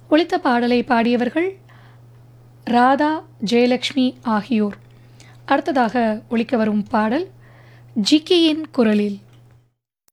ஒலித்த பாடலை பாடியவர்கள் ராதா, ஜெயலக்ஷ்மி ஆகியோர். அடுத்ததாக ஒலிக்க வரும் பாடல் ஜிக்கியின் குரலில்.